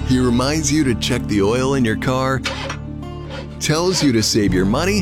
He reminds you to check the oil in your car, tells you to save your money,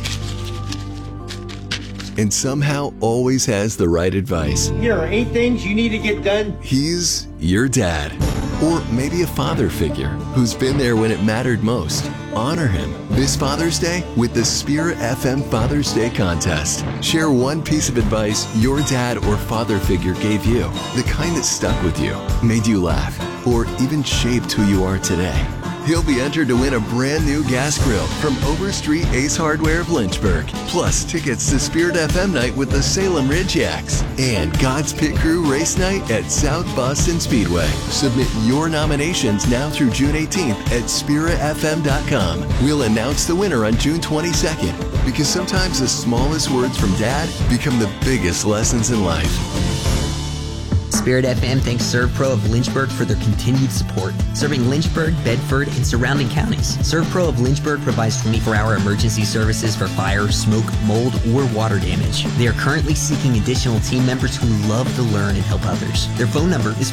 and somehow always has the right advice. Here are 8 things you need to get done. He's your dad. Or maybe a father figure who's been there when it mattered most. Honor him this Father's Day with the Spirit FM Father's Day Contest. Share one piece of advice your dad or father figure gave you, the kind that stuck with you, made you laugh, or even shaped who you are today. He'll be entered to win a brand new gas grill from Overstreet Ace Hardware of Lynchburg, plus tickets to Spirit FM Night with the Salem Ridge Yaks and God's Pit Crew Race Night at South Boston Speedway. Submit your nominations now through June 18th at spiritfm.com. We'll announce the winner on June 22nd, because sometimes the smallest words from Dad become the biggest lessons in life. Spirit FM thanks ServPro of Lynchburg for their continued support, serving Lynchburg, Bedford, and surrounding counties. ServPro of Lynchburg provides 24-hour emergency services for fire, smoke, mold, or water damage. They are currently seeking additional team members who love to learn and help others. Their phone number is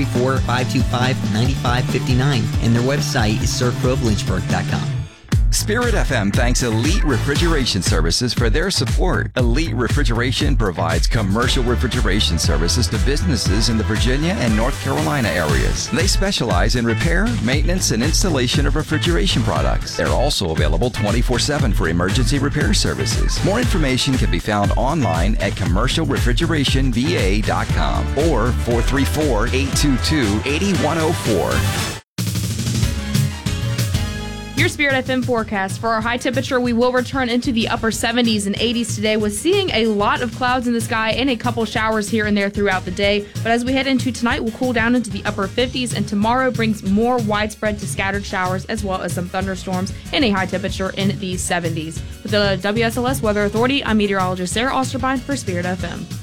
434-525-9559, and their website is servprooflynchburg.com. Spirit FM thanks Elite Refrigeration Services for their support. Elite Refrigeration provides commercial refrigeration services to businesses in the Virginia and North Carolina areas. They specialize in repair, maintenance, and installation of refrigeration products. They're also available 24/7 for emergency repair services. More information can be found online at commercialrefrigerationva.com or 434-822-8104. Your Spirit FM forecast. For our high temperature, we will return into the upper 70s and 80s today, with seeing a lot of clouds in the sky and a couple showers here and there throughout the day. But as we head into tonight, we'll cool down into the upper 50s, and tomorrow brings more widespread to scattered showers as well as some thunderstorms and a high temperature in the 70s. With the WSLS Weather Authority, I'm meteorologist Sarah Osterbine for Spirit FM.